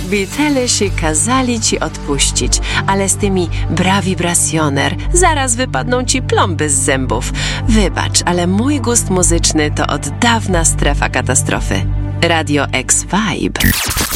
Beatlesi kazali ci odpuścić, ale z tymi bravi brasioner zaraz wypadną ci plomby z zębów. Wybacz, ale mój gust muzyczny to od dawna strefa katastrofy. Radio X Vibe.